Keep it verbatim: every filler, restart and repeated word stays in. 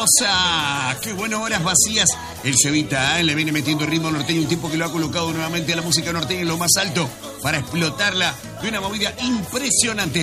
hermosa. Qué bueno, Horas Vacías. El Cevita, ¿eh? Le viene metiendo ritmo norteño, un tipo que lo ha colocado nuevamente a la música norteña en lo más alto para explotarla de una movida impresionante.